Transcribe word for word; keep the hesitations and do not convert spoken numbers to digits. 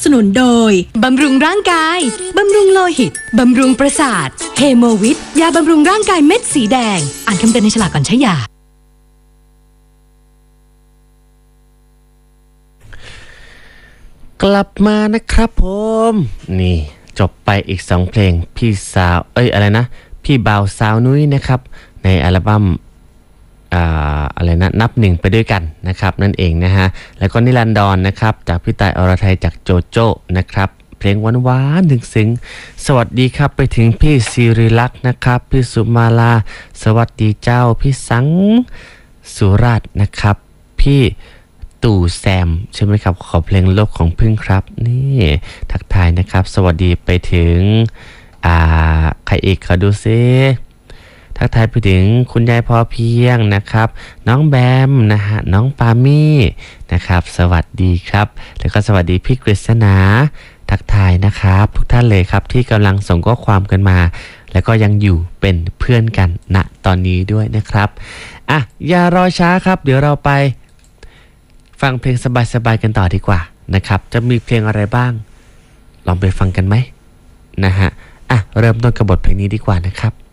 สนุนโดยบำรุงร่างกายบำรุงโลหิตบำรุงประสาทเฮโมวิทยาบำรุงร่างกายเม็ดสีแดงอ่านคำเตือนในฉลากก่อนใช้ยากลับมานะครับผมนี่จบไปอีกสองเพลงพี่สาวเอ้ยอะไรนะพี่บ่าวสาวนุ้ยนะครับในอัลบั้มอ่าอะไรนะนับหนึ่งไปด้วยกันนะครับนั่นเองนะฮะแล้วก็นิรันดรนะครับจากพี่ตายอรไทยจากโจโจ้นะครับเพลงหวานๆถึงซึ้งสวัสดีครับไปถึงพี่ศิริลักษณ์นะครับพี่สุมาลาสวัสดีเจ้าพี่สังสุราษฎร์นะครับพี่ตู่แซมใช่ไหมครับขอเพลงโลกของพึ่งครับนี่ทักทายนะครับสวัสดีไปถึงอ่าใครอีกขอดูซิทักทายไปถึงคุณยายพอเพียงนะครับน้องแบมนะฮะน้องปามี่นะครับสวัสดีครับแล้วก็สวัสดีพี่กฤษณาทักทายนะครับทุกท่านเลยครับที่กำลังส่งข้อความกันมาแล้วก็ยังอยู่เป็นเพื่อนกันณตอนนี้ด้วยนะครับอ่ะอย่ารอช้าครับเดี๋ยวเราไปฟังเพลงสบายๆกันต่อดีกว่านะครับจะมีเพลงอะไรบ้างลองไปฟังกันไหมนะฮะอ่ะเริ่มต้นกับบทเพลงนี้ดีกว่านะครับ